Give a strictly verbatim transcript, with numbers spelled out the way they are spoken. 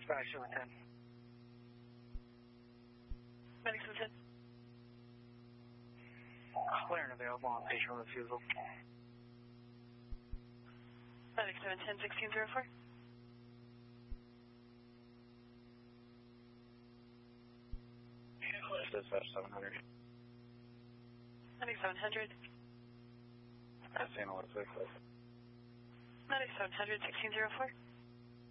Dispatch seven ten. Medic seven ten. Clear and available on patient refusal. Medic seven ten, sixteen zero four. Dispatch seven hundred. Medic seven hundred. That's analytic. Medic seven hundred, sixteen zero four.